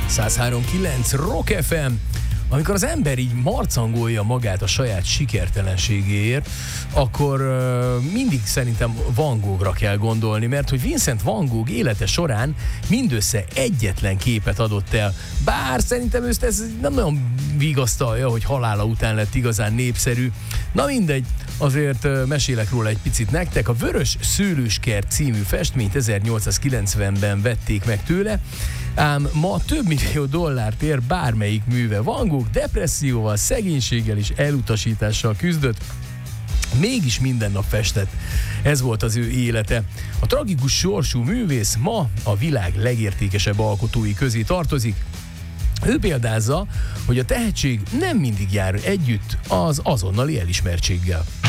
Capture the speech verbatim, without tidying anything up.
száz három kilenc Rock ef em. Amikor az ember így marcangolja magát a saját sikertelenségéért, akkor uh, mindig szerintem Van Goghra kell gondolni, mert hogy Vincent Van Gogh élete során mindössze egyetlen képet adott el. Bár szerintem őt ez nem nagyon vigasztalja, hogy halála után lett igazán népszerű. Na mindegy, azért uh, mesélek róla egy picit nektek. A Vörös Szőlőskert című festményt ezernyolcszázkilencvenben vették meg tőle, ám ma több millió dollárt ér bármelyik műve. Van Gogh depresszióval, szegénységgel és elutasítással küzdött, mégis minden nap festett. Ez volt az ő élete. A tragikus sorsú művész ma a világ legértékesebb alkotói közé tartozik. Ő példázza, hogy a tehetség nem mindig jár együtt az azonnali elismertséggel.